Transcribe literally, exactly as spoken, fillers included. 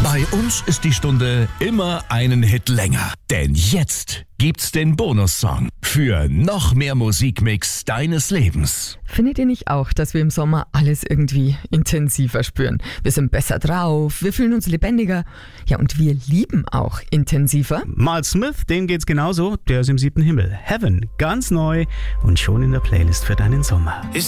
Bei uns ist die Stunde immer einen Hit länger. Denn jetzt gibt's den Bonussong für noch mehr Musikmix deines Lebens. Findet ihr nicht auch, dass wir im Sommer alles irgendwie intensiver spüren? Wir sind besser drauf, wir fühlen uns lebendiger. Ja, und wir lieben auch intensiver. Miles Smith, dem geht's genauso. Der ist im siebten Himmel. Heaven, ganz neu und schon in der Playlist für deinen Sommer.